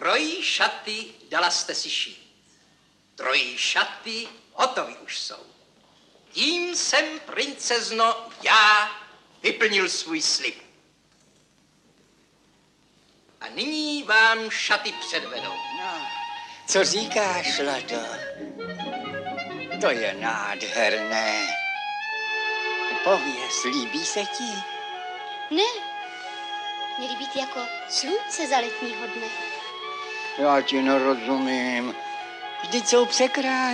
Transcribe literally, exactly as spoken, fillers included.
Trojí šaty dala jste si šít. Trojí šaty hotovy už jsou. Tím jsem, princezno, já vyplnil svůj slib. A nyní vám šaty předvedou. No, co říkáš, Lato? To je nádherné. Pověz, líbí se ti? Ne, mě líbí ty jako slunce za letního dne. Já ti nerozumím. Vždyť jsou překrásné.